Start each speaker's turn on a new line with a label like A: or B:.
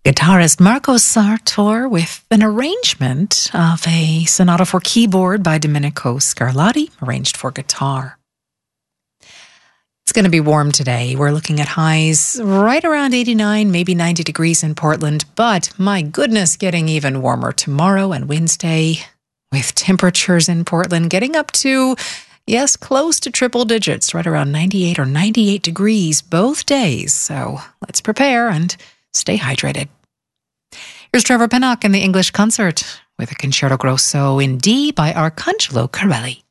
A: Guitarist Marco Sartor with an arrangement of a sonata for keyboard by Domenico Scarlatti, arranged for guitar. It's going to be warm today. We're looking at highs right around 89, maybe 90 degrees in Portland, but my goodness, getting even warmer tomorrow and Wednesday with temperatures in Portland getting up to, yes, close to triple digits, right around 98 or 98 degrees both days. So let's prepare and stay hydrated. Here's Trevor Pinnock in the English Concert with a Concerto Grosso in D by Arcangelo Corelli.